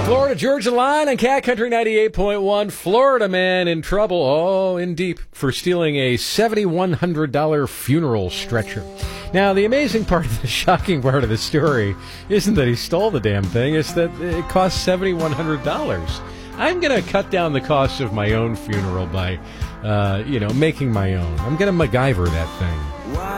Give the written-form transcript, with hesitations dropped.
Florida Georgia Line on Cat Country 98.1. Florida man in trouble, in deep, for stealing a $7,100 funeral stretcher. Now, the amazing part, the shocking part of the story, isn't that he stole the damn thing, it's that it cost $7,100. I'm going to cut down the cost of my own funeral by, making my own. I'm going to MacGyver that thing.